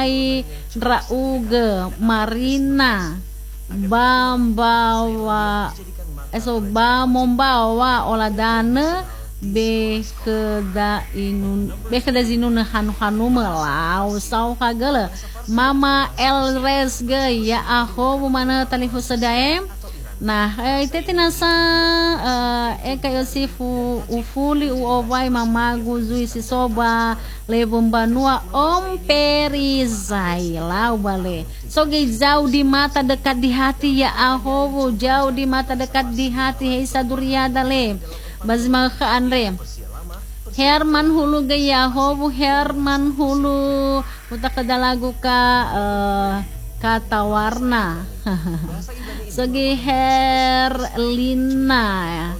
Hai Rauge Marina Bambawa Mombawa Oladana Bekeda zinun hanu melau sau kagala Mama Elres ge ya aho mana talifu sedaem. Nah, itu tinasa kayo si ufuli uovai mamagu zui si soba lebom banua om perizai lau bale. So jauh di mata dekat di hati ya aho jauh di mata dekat di hati hei saduriada le. Bazma ke Andre. Herman Hulu gaya hobu Herman Hulu utak kada lagu kata warna. Segi Herlina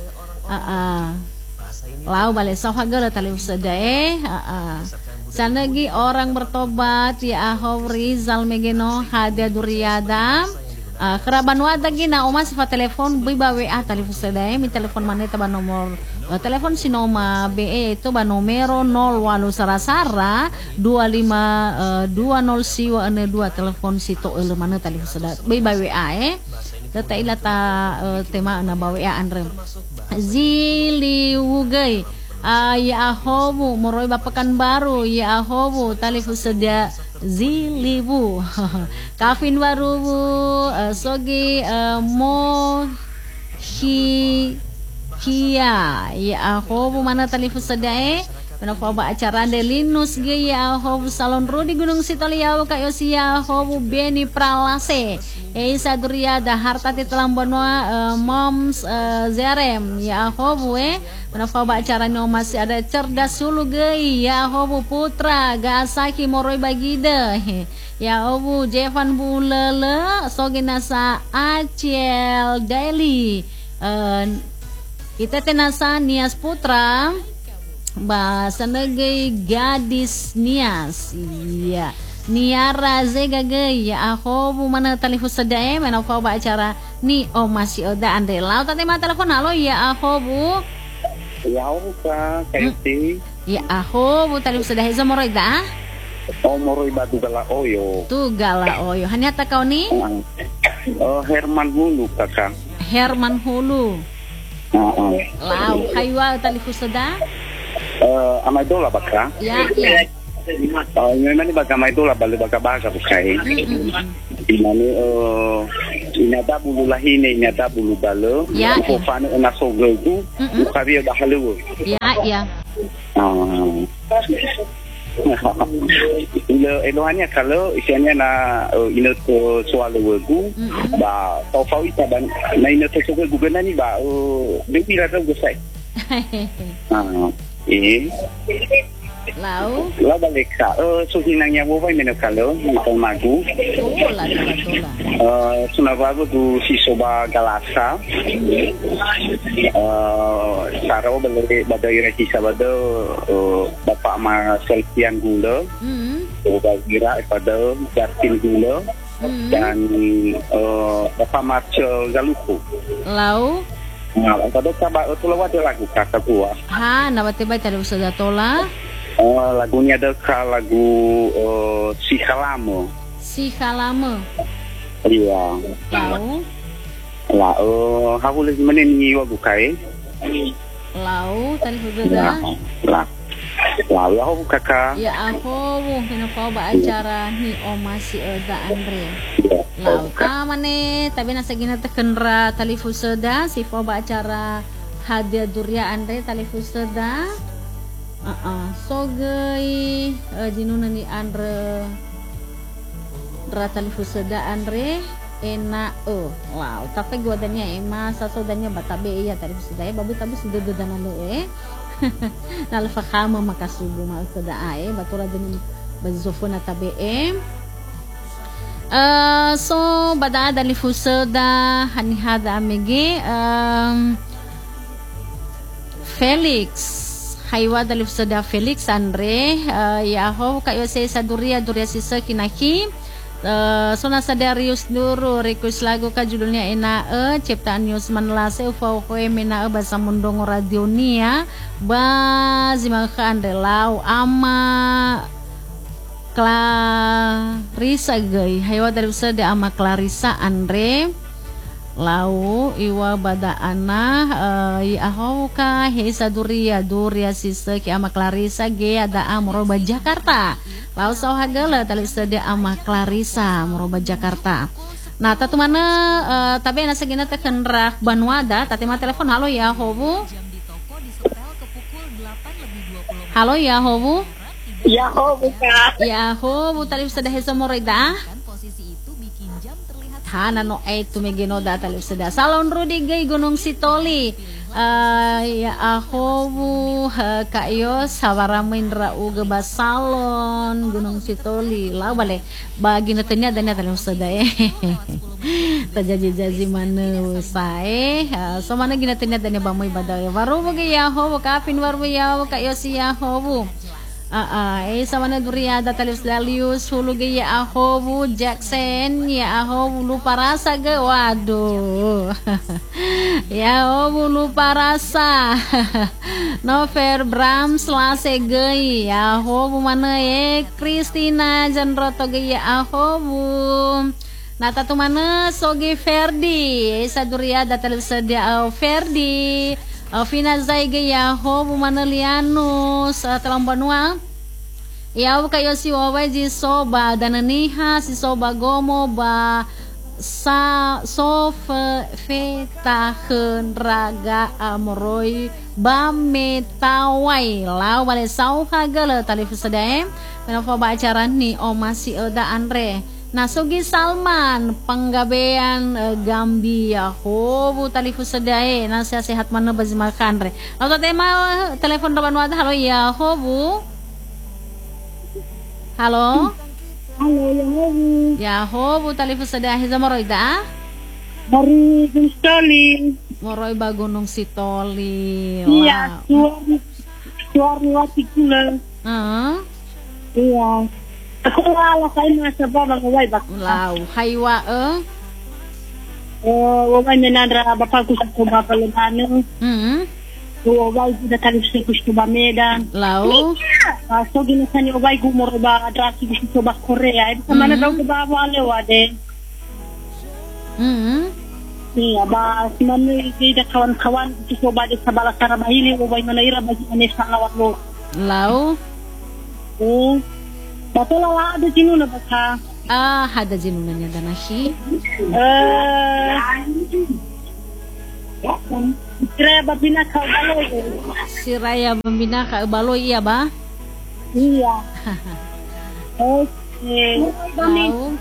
lau balik sahagala tali usadae sanagi orang bertobat ya ahov Rizal Megeno Hadia Duriada keraban wada gina oma sifat telepon biba WA tali usadae mi telepon mana itu nomor telepon sinoma BE itu nomero 08 sarasara 25 20 siwa 2 telepon sito ele mana tali usadae biba WA data ilata tema na bawa ya Andre Zili Wugay ya ahobu moroy bapakan baru ya ahobu talifu sedia Zilibu Kavin baru sogi mo kia ya ahobu mana talifu sedia Penapa acara de Linus ge ya hobu salon Rudi Gunung Sitoliau kayo siya hobu Beni Pralase Eisa Duriada harta titelam bonwa moms Zerem ya hobu penapa acara no masih ada cerdas sulu ge ya hobu Putra Gasaki Moroy Bagida ya hobu Jevan Bulele soginasa Acel Daily kita tenasa Nias Putra bahasa negeri gadis Nias iya Niara zegage ya aku mana telepon sedae mana kau acara ni masih ada ande lau tadi mah telepon halo ya aku ya aku kaiti ya aku telepon sedae zamoroy dah moroy batu gala oyo tu gala oyo hanya tak kau ni Herman Hulu kakak Herman Hulu lau haywa telepon sedae amai dola baka ya ini baka amai dola balik baka bukai ini inada bulu lahine inada bulu balo kofane naso gegu bukaria dah halu ya Elohannya kalau isiannya na ino to soal wegu ba tau ita dan na ino to soal gugana ni ba dewi rada gusai lau balik sa suhinangnya wawai meno kalau itong magu sunabago tu si soba galasa saro balik badai reki sabado bapak ma selkian gula bagira pada Jartin gula dan bapak Marcel Galupo lau pada sabak itu lewat lagu kakak gua nama tiba tadi sudah tola lagunya ada lagu Si Kalamo iya lau aku lagi meneni wagu kai lau tadi sudah lau aku kakak ya aku kenapa acara ni masih ada Andre lau kamane tapi nasa gina tekenra talifu seda si foba acara Hadia Duria Andre talifu seda sogei jinuna ni Andre dra talifu seda Andre wow tapi gua danya ema sasodanya batabe ya talifu seda babu tabu sudah dana lo nalfakama makasubo mal seda batura din bazofona tabe so bada dali fusada hanihada amege Felix haywa dali fusada Felix Andre yaho kayo se saduria sisa kinaki so nasa Darius Nuru request lagu ka judulnya ciptaan Yusman Lase ufawe mena bahasa mundong radio nia ba zimaka Andre lau ama Risa gay haywa dari usada ama Clarissa Andre lau iwa bada ana ahow ka heisa duria sisa ki ama Clarissa ge ada amroba Jakarta lau saw hagala tali usada ama Clarissa moroba Jakarta. Nah tatu mana tapi nasa gina teh kenrak Banwada tati mah telepon halo ya hobu. Halo ya hobu. Ya hobu Kak. Ya hobu tali usada hesa morida. Hana no tu megino da tali usada. Salon Rudi gay Gunung Sitoli. Ya ahobu kayo sawaramin rauga basalon Gunung Sitoli lah bale bagi natanya dan tali usada tajaji mana sae so mana gina tanya dan bamoy badaya baru bagi ya hobu kapin baru ya kayo si ya hobu sama na duriada talis Dalius hulu ge ya ahobu Jackson ya ahobu lupa rasa ge waduh ya ahobu lupa rasa Nover Bram selase ge ya ahobu mana Christina Janroto ge ya ahobu nah tatu mana soge Ferdi sa duriada talis dia Ferdi Vina Zaige ya hobu mana Lianus telam Banua ya kayo si wawai ji soba dananiha si soba gomo ba sa sofa feta raga amroy ba metawai lau bale sau hagala tali fusadaem kenapa ba acara ni o masih ada Andre. Nah Sogi Salman penggabean Gambia hobu tali fusadae nasihat sehat mana bazi makan re. Lalu tema telepon depan wadah halo ya hobu. Halo. Halo ya hobu. Ya hobu tali fusadae zamoroida. Dari Gunung Sitoli. Moroy ba Gunung Sitoli. Iya, suar wati kula. Iya. Ako wala kayo nasa baba ngaway ba? Lau, haywa waway nanandra bapagus ko ba palumano. Waway kita talis ko ba Medan. Lau. So ginasani waway gumoro ba adrasi ko ba Korea. Ito mana daw ko ba wale wade. Iya ba simano kita kawan-kawan ko ba di sa balasara mahili waway manaira ba ni sa lawat lo. Lau. Bato lawa ada jinuna baka. Ada jinunanya danashi. Siraya babina ka baloy. Siraya babina ka baloy iya ba? Iya. Okay. Lau.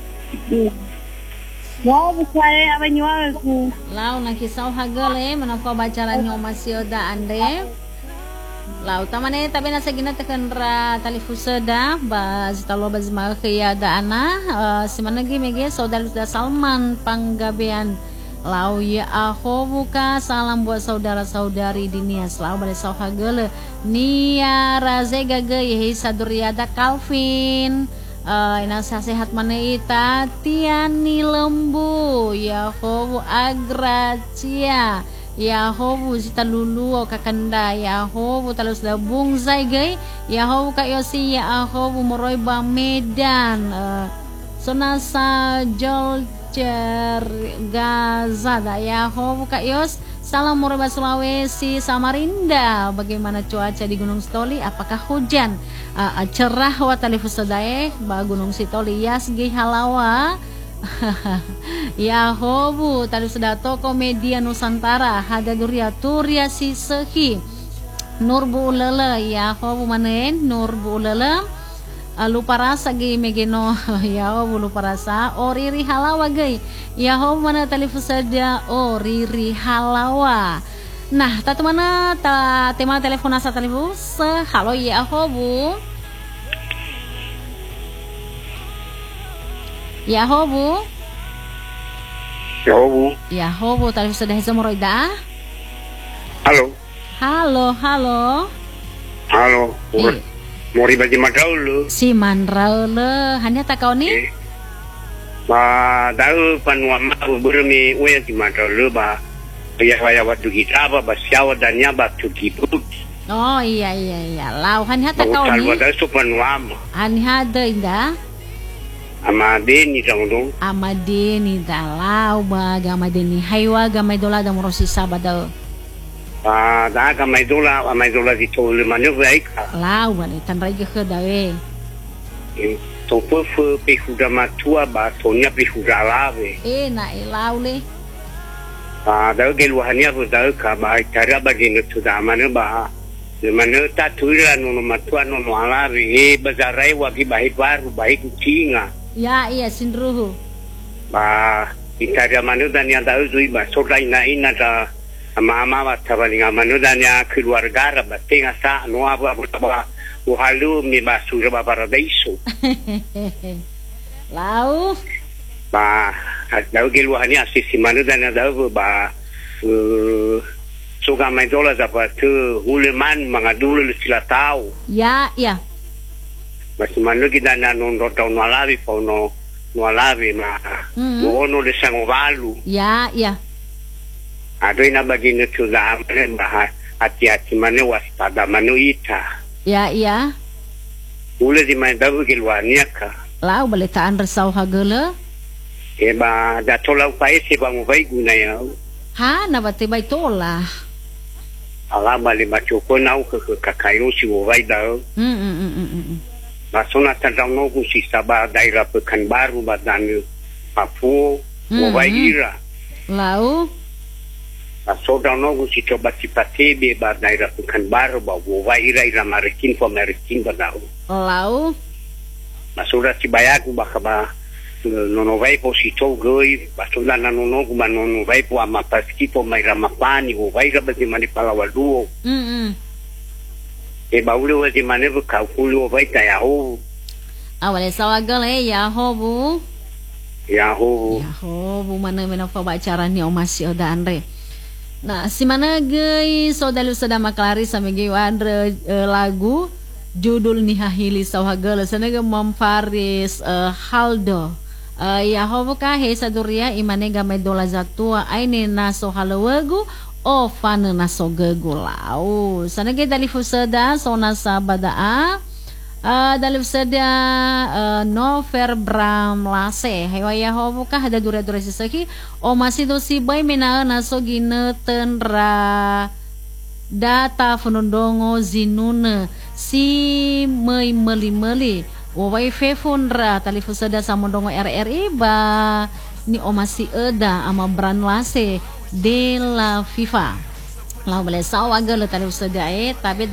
Wow, saya apa nyual ku? Lau nakisaw hagale manapa bacaran nyo masih ada Andre. Lau tamane tabi nasa ginatakan ra talifusada ba zitalo ba zima kaya da ana simanagi mege saudara Salman panggabean lau ya aho buka salam buat saudara-saudari di Nias lau bade sauhagele Nia Razega ge yehi saduriada Calvin nasa sehat mana ita Tiani Lembu ya ho Agracia ya hobu sita lulu o kakanda ya hobu talus da bungzai gay ya hobu kayo si ya hobu moroy ba Medan sonasa Jolcer Gazada ya hobu kayos salam moroy ba Sulawesi Samarinda. Bagaimana cuaca di Gunung Sitoli, apakah hujan cerah wa talifusadae ba Gunung Sitoli yasgi halawa. Ya hobu tadi sudah toko media Nusantara hada turia si sehi Nurbu Ulele ya hobu manen Nurbu Ulele lupa rasa gay megeno ya hobu lupa rasa Riri Halawa gay ya hobu mana telefusada Riri Halawa. Nah tatu mana tema telepon asa telefus halo ya hobu. Ya hobu. Ya hobu. Ya hobu tadi sudah semoroida. Halo. Halo, halo. Halo. Mori bagi madraulu. Si mandraule hanya tak kau ni? Ba daul panuama burmi uya di madraulu ba. Ya waya wadu kita ba siawa dannya ba tuki put. Oh iya. Lau hanya tak kau ni. Kalau ada supanuama. Hanya ada indah. ama deni dong. Amadeni dalau ba gamadeni haywa gamay dola da morosi sabado. Da gamay dola di tole manu baik. Lau ba le tanray ke dawe. To fu pe huda matua ba tonya pe huda lave. Na lau le. Da geluhania bu da ka ba cara bagino tu da manu ba. Mana tak tuira nono matua nono alave bazarai wagi baik baru baik kucinga. Ya iya sindruhu. Ba itaria manu dan yang tahu zui ba soda ina da ama wa tabani manu dan ya keluarga ba tenga sa no apa ba uhalu mi ba sura ba paradiso. Lau Ba tahu geluhani asisi manu dan yang tahu ba soga mai dola da ba tu huleman mangadulu sila tahu. Ya iya. Mas manu kita na non rota no alavi po no alavi ma no le sango valu. Ya iya. Ado ina bagino tu da amre ma hati manu waspada manu ita. Ya iya. Ule di mai dabu gelwania ka. Lau balitaan resau hagele. Ba da tola upai se ba mo vai guna ya. Ha na bate bai tola. Ala bali ma choko na u ka kairo si wo vai da. Masona tandang no ku si saba daerah Pekanbaru badan Papua wo vai ira. Lau Masona no ku si coba si patebe ba daerah Pekanbaru ba wo vai ira marikin badau. Lau Masura si bayaku ba ka ba nono vai po si to goi basula na nono ku ba nono vai po ama paski po mai ramapani wo vai ra ba di mani palawaduo. Ba ule wa di mani bu ka kulu vai ta ya ho. awale sawagale ya hobu. Ya ho. Ya hobu mana fa bacara ni omasi oda andre. Nah, si mana gei sodalu sada maklari sama gei andre lagu judul nihahili sawagale sanaga Faris Haldo. Ya hobu ka he saduria imane gamay dola zatua aine naso halawegu o fana naso gegulau. Sanaga dalifu sada sona sabada dalif sada Nover Bram Lase hewaya hobu ka hada dura-dura sisaki o masih dosi bay mena naso gineten ra data funundongo zinuna si mei meli wawai fefun ra talifu sada samundongo RRI ba ni o masih eda ama Bram Lase de la FIFA lau bale sawa gele talifu sada tapi